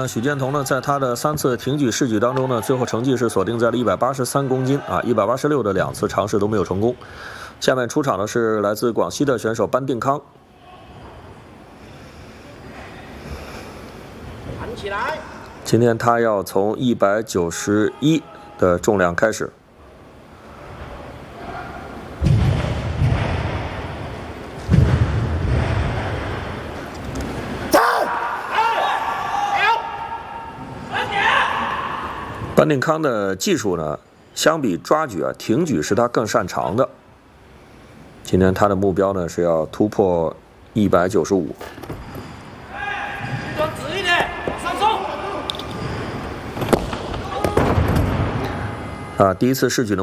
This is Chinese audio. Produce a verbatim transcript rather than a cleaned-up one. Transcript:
许建彤呢，在他的三次挺举试举当中呢，最后成绩是锁定在了一百八十三公斤啊，一百八十六的两次尝试都没有成功。下面出场的是来自广西的选手班定康。 弹起来！ 今天他要从一百九十一的重量开始。 班定康的技术呢，相比抓举啊，挺举是他更擅长的。今天他的目标呢是要突破一百九十五。 端直一点，往上冲！ 啊，第一次试举的。